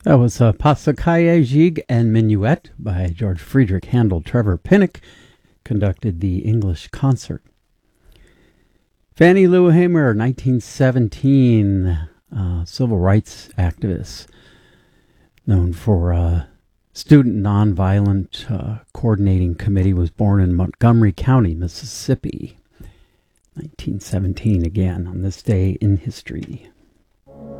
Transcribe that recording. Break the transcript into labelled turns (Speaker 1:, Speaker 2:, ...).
Speaker 1: That was Passacaglia Gigue and Minuet by George Friedrich Handel. Trevor Pinnock conducted the English concert. Fannie Lou Hamer, 1917, civil rights activist, known for Student Nonviolent Coordinating Committee, was born in Montgomery County, Mississippi. 1917 again, on this day in history.